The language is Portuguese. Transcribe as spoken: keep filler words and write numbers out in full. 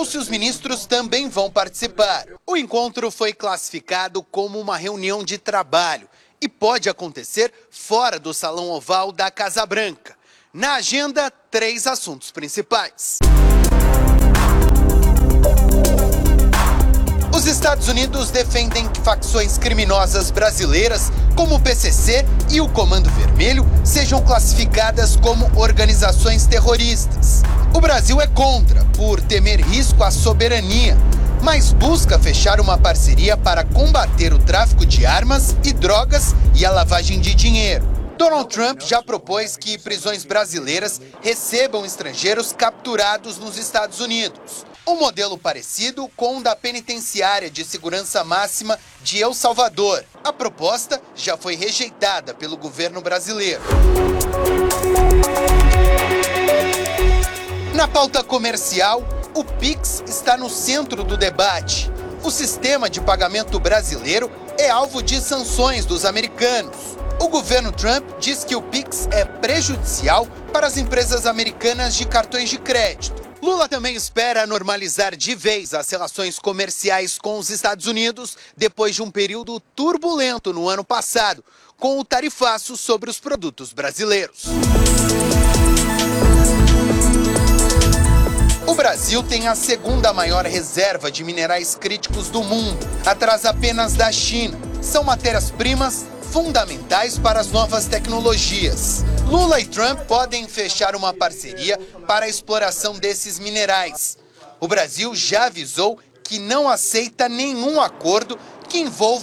ou se os ministros também vão participar. O encontro foi classificado como uma reunião de trabalho e pode acontecer fora do Salão Oval da Casa Branca. Na agenda, três assuntos principais. Os Estados Unidos defendem que facções criminosas brasileiras, como o P C C e o Comando Vermelho, sejam classificadas como organizações terroristas. O Brasil é contra, por temer risco à soberania, mas busca fechar uma parceria para combater o tráfico de armas e drogas e a lavagem de dinheiro. Donald Trump já propôs que prisões brasileiras recebam estrangeiros capturados nos Estados Unidos. Um modelo parecido com o da Penitenciária de Segurança Máxima de El Salvador. A proposta já foi rejeitada pelo governo brasileiro. Na pauta comercial, o Pix está no centro do debate. O sistema de pagamento brasileiro é alvo de sanções dos americanos. O governo Trump diz que o Pix é prejudicial para as empresas americanas de cartões de crédito. Lula também espera normalizar de vez as relações comerciais com os Estados Unidos depois de um período turbulento no ano passado, com o tarifaço sobre os produtos brasileiros. O Brasil tem a segunda maior reserva de minerais críticos do mundo, atrás apenas da China. São matérias-primas fundamentais para as novas tecnologias. Lula e Trump podem fechar uma parceria para a exploração desses minerais. O Brasil já avisou que não aceita nenhum acordo que envolva